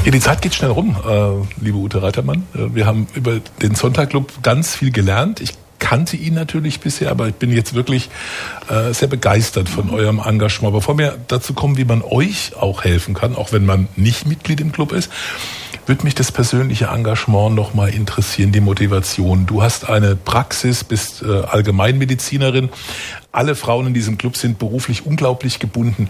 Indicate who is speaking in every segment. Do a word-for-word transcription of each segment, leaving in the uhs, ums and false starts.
Speaker 1: Ja, die Zeit geht schnell rum, äh, liebe Ute Reitermann. Wir haben über den Sonntag-Club ganz viel gelernt. Ich kannte ihn natürlich bisher, aber ich bin jetzt wirklich äh, sehr begeistert von eurem Engagement. Bevor wir dazu kommen, wie man euch auch helfen kann, auch wenn man nicht Mitglied im Club ist, würde mich das persönliche Engagement noch mal interessieren, die Motivation. Du hast eine Praxis, bist äh, Allgemeinmedizinerin. Alle Frauen in diesem Club sind beruflich unglaublich gebunden.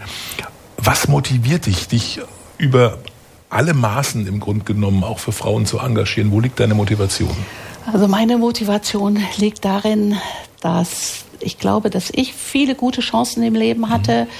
Speaker 1: Was motiviert dich, dich über alle Maßen im Grunde genommen auch für Frauen zu engagieren? Wo liegt deine Motivation?
Speaker 2: Also meine Motivation liegt darin, dass ich glaube, dass ich viele gute Chancen im Leben hatte, mhm.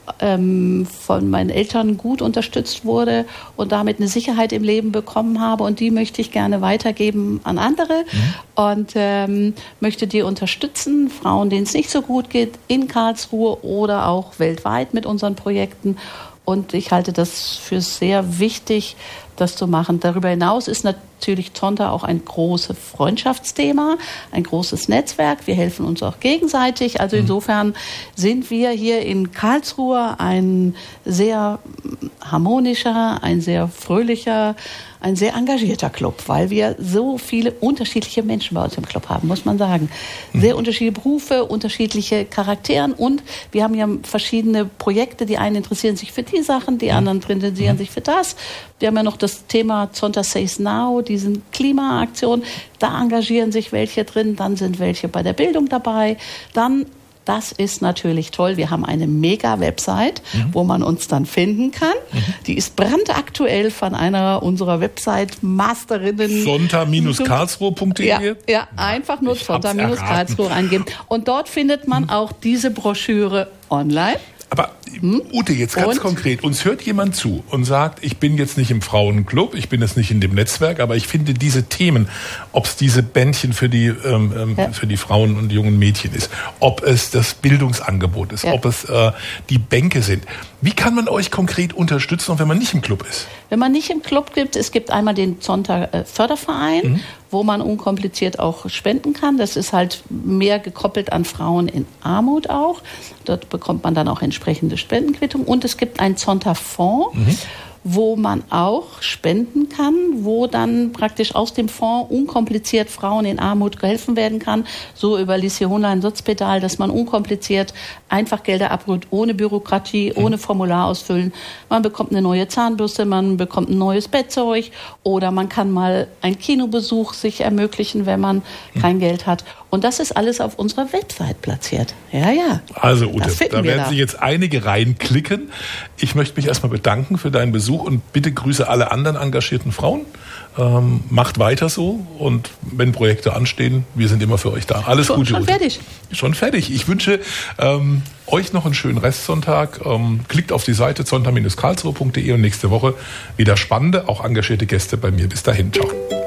Speaker 2: ähm, von meinen Eltern gut unterstützt wurde und damit eine Sicherheit im Leben bekommen habe. Und die möchte ich gerne weitergeben an andere mhm. und ähm, möchte die unterstützen, Frauen, denen es nicht so gut geht, in Karlsruhe oder auch weltweit mit unseren Projekten. Und ich halte das für sehr wichtig, das zu machen. Darüber hinaus ist natürlich Zonta auch ein großes Freundschaftsthema, ein großes Netzwerk. Wir helfen uns auch gegenseitig. Also insofern sind wir hier in Karlsruhe ein sehr harmonischer, ein sehr fröhlicher, ein sehr engagierter Club, weil wir so viele unterschiedliche Menschen bei uns im Club haben, muss man sagen. Sehr mhm. unterschiedliche Berufe, unterschiedliche Charakteren und wir haben ja verschiedene Projekte. Die einen interessieren sich für die Sachen, die anderen interessieren mhm. sich für das. Wir haben ja noch das Thema Zonta Says Now, diesen Klimaaktion. Da engagieren sich welche drin, dann sind welche bei der Bildung dabei. Dann Das ist natürlich toll. Wir haben eine Mega-Website, mhm. wo man uns dann finden kann. Mhm. Die ist brandaktuell von einer unserer Website-Masterinnen.
Speaker 1: Zonta Karlsruhe punkt de?
Speaker 2: Ja, ja, einfach nur Zonta Karlsruhe eingeben. Und dort findet man auch diese Broschüre online.
Speaker 1: Aber Ute, jetzt ganz und? konkret, uns hört jemand zu und sagt, ich bin jetzt nicht im Frauenclub, ich bin jetzt nicht in dem Netzwerk, aber ich finde diese Themen, ob es diese Bändchen für die ähm, ja. für die Frauen und jungen Mädchen ist, ob es das Bildungsangebot ist, ja. ob es äh, die Bänke sind. Wie kann man euch konkret unterstützen, auch wenn man nicht im Club ist?
Speaker 2: Wenn man nicht im Club gibt, es gibt einmal den Zonta Förderverein, mhm. wo man unkompliziert auch spenden kann. Das ist halt mehr gekoppelt an Frauen in Armut auch. Dort bekommt man dann auch entsprechende Spendenquittung. Und es gibt einen Zonta Fonds, mhm. wo man auch spenden kann, wo dann praktisch aus dem Fonds unkompliziert Frauen in Armut geholfen werden kann, so über Lissi Hohnlein Sotzpedal, dass man unkompliziert einfach Gelder abholt, ohne Bürokratie, ohne Formular ausfüllen. Man bekommt eine neue Zahnbürste, man bekommt ein neues Bettzeug oder man kann mal einen Kinobesuch sich ermöglichen, wenn man kein Geld hat. Und das ist alles auf unserer Website platziert. Ja, ja.
Speaker 1: Also Ute, da werden sich jetzt einige reinklicken. Ich möchte mich erstmal bedanken für deinen Besuch und bitte grüße alle anderen engagierten Frauen. Ähm, macht weiter so und wenn Projekte anstehen, wir sind immer für euch da. Alles
Speaker 2: schon,
Speaker 1: Gute.
Speaker 2: Schon
Speaker 1: Ute.
Speaker 2: fertig.
Speaker 1: Schon fertig. Ich wünsche ähm, euch noch einen schönen Restsonntag. Ähm, klickt auf die Seite zonta Karlsruhe punkt de und nächste Woche wieder spannende, auch engagierte Gäste bei mir. Bis dahin. Ciao.